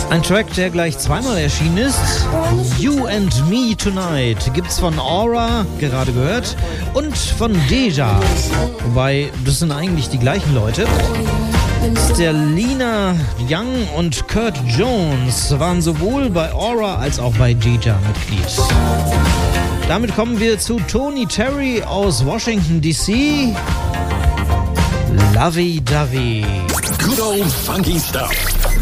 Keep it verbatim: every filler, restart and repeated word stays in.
Ein Track, der gleich zweimal erschienen ist. You and Me Tonight gibt's von Aura, gerade gehört, und von Deja. Wobei, das sind eigentlich die gleichen Leute. Sterlina Young und Kurt Jones waren sowohl bei Aura als auch bei Deja Mitglied. Damit kommen wir zu Tony Terry aus Washington D C. Lovey Dovey. Good old funky stuff.